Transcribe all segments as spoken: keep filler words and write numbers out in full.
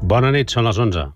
Bona nit, són les onze.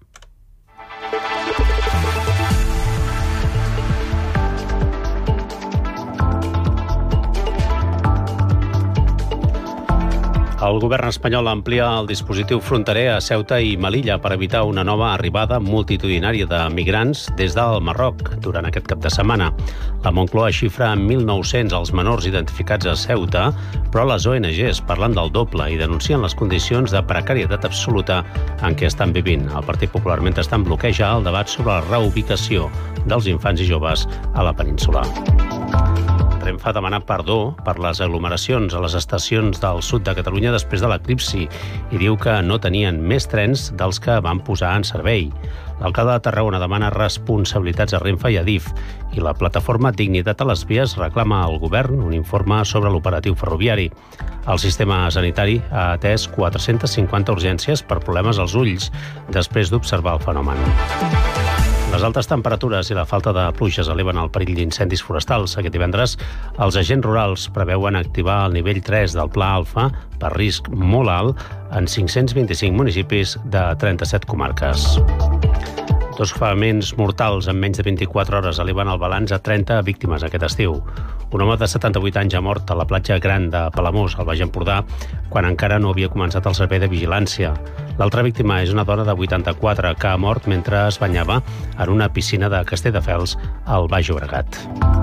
El govern espanyol amplia el dispositiu fronterer a Ceuta i Melilla per evitar una nova arribada multitudinària de migrants des del Marroc durant aquest cap de setmana. La Moncloa xifra en mil nou-cents els menors identificats a Ceuta, però les O N Ges parlen del doble i denuncien les condicions de precarietat absoluta en què estan vivint. El Partit Popular, mentrestant, bloqueja el debat sobre la reubicació dels infants i joves a la península. Renfe ha demanat perdó per les aglomeracions a les estacions del sud de Catalunya després de l'eclipsi i diu que no tenien més trens dels que van posar en servei. L'alcalde de Tarragona demana responsabilitats a Renfe i a Adif i la plataforma Dignitat a les Vies reclama al govern un informe sobre l'operatiu ferroviari. El sistema sanitari ha atès quatre-centes cinquanta urgències per problemes als ulls després d'observar el fenomen. Les altes temperatures i la falta de pluges eleven el perill d'incendis forestals. Aquest divendres, els agents rurals preveuen activar el nivell tres del Pla Alfa per risc molt alt en cinc-cents vint-i-cinc municipis de trenta-set comarques. Dos ofegaments mortals en menys de vint-i-quatre hores eleven el balanç a trenta víctimes aquest estiu. Un home de setanta-vuit anys ha mort a la platja Gran de Palamós, al Baix Empordà, quan encara no havia començat el servei de vigilància. L'altra víctima és una dona de vuitanta-quatre que ha mort mentre es banyava en una piscina de Castelldefels al Baix Llobregat.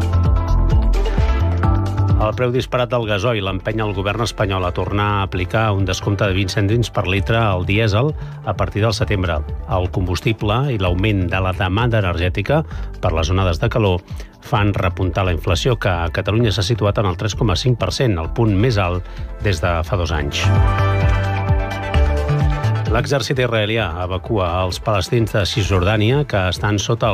El preu disparat del gasoil empenya el govern espanyol a tornar a aplicar un descompte de vint cèntims per litre al dièsel a partir del setembre. El combustible i l'augment de la demanda energètica per les onades de calor fan repuntar la inflació, que a Catalunya s'ha situat en el tres coma cinc per cent, el punt més alt des de fa dos anys. L'exèrcit israelià evacua els palestins de Cisjordània que estan sota